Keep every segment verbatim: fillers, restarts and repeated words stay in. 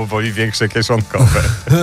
bo woli większe kieszonkowe.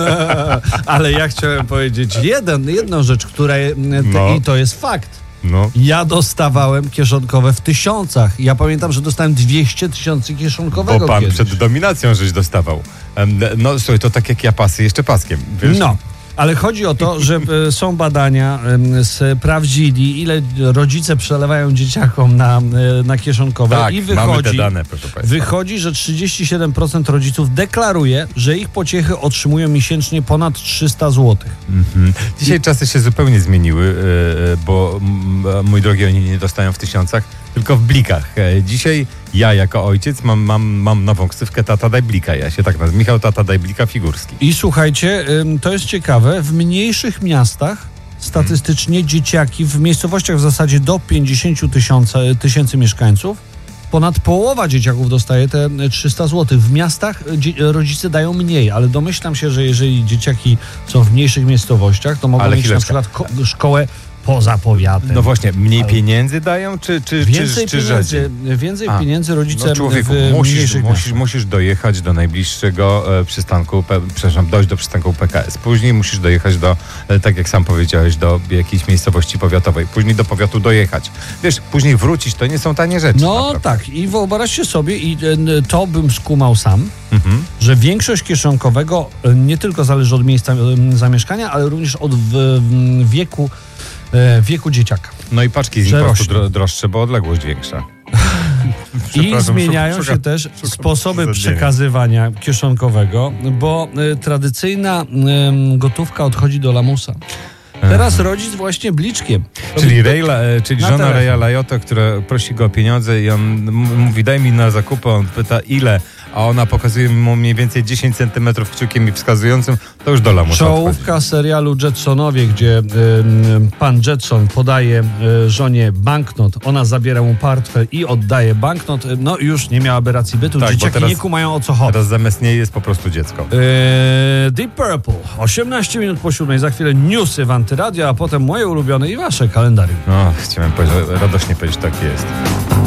Ale ja chciałem powiedzieć jeden, jedną rzecz, która No. i to jest fakt. No. Ja dostawałem kieszonkowe w tysiącach. Ja pamiętam, że dostałem dwieście tysięcy kieszonkowego Bo pan kiedyś. przed dominacją żeś dostawał. Em, No słuchaj, to tak jak ja pasy, jeszcze paskiem. Wiesz? No, ale chodzi o to, że e, są badania, e, sprawdzili, ile rodzice przelewają dzieciakom na, e, na kieszonkowe Tak, i mamy wychodzi, te dane, proszę państwa. wychodzi, że trzydzieści siedem procent rodziców deklaruje, że ich pociechy otrzymują miesięcznie ponad trzysta złotych. Mhm. Dzisiaj czasy się zupełnie zmieniły, yy, bo m, mój drogi, oni nie dostają w tysiącach, tylko w blikach. E, Dzisiaj ja jako ojciec mam, mam, mam nową ksywkę Tata Daj Blika. Ja się tak nazywam. Michał Tata Daj Blika Figurski. I słuchajcie, ym, to jest ciekawe, w mniejszych miastach statystycznie dzieciaki w miejscowościach w zasadzie do pięćdziesiąt tysięcy mieszkańców, ponad połowa dzieciaków dostaje te trzysta złotych. W miastach dzie- rodzice dają mniej, ale domyślam się, że jeżeli dzieciaki są w mniejszych miejscowościach, to mogą Ale mieć na chwileczkę. przykład ko- szkołę poza powiatem. No właśnie, mniej Ale- pieniędzy dają, czy, czy, Więcej czy, czy pieniędzy, rzadziej? więcej A, pieniędzy rodzice No człowieku, w musisz, mniejszych musisz, miastach. musisz dojechać do najbliższego e, przystanku, pe, przepraszam, dojść do przystanku P K S. Później musisz dojechać do, e, tak jak sam powiedziałeś, do jakiejś miejscowości powiatowej. Później do powiatu dojechać. Wiesz, później wrócić, to nie są tanie rzeczy. No naprawdę. tak, i wyobraźcie sobie, i e, to bym skumał sam, Mhm. że większość kieszonkowego e, nie tylko zależy od miejsca e, zamieszkania, ale również od w, w, wieku, e, wieku dzieciaka. No i paczki z Że importu rośnie. dro, droższe, bo odległość większa. I Przepraszam, zmieniają szukam- się też szukam sposoby uzasadnienia. przekazywania kieszonkowego, bo e, tradycyjna e, gotówka odchodzi do lamusa. Teraz rodzic właśnie bliczkiem. Czyli, Ray, La- e, czyli Na żona telefon. Raya Liotta, która prosi go o pieniądze i on m- mówi, daj mi na zakupy, on pyta ile, a ona pokazuje mu mniej więcej dziesięć centymetrów kciukiem i wskazującym, to już do lamusa odchodzi. Czołówka serialu Jetsonowie, gdzie y, pan Jetson podaje y, żonie banknot, ona zabiera mu portfel i oddaje banknot, y, no już nie miałaby racji bytu. Tak, bo Dzieciaki teraz- nie kumają, o co chodzi. Teraz zamiast niej jest po prostu dziecko. Yy, Deep Purple, osiemnaście minut po siódmej, za chwilę newsy w Antyradio, a potem moje ulubione i wasze kalendarium. No, chciałem powiedzieć, radośnie powiedzieć, tak jest.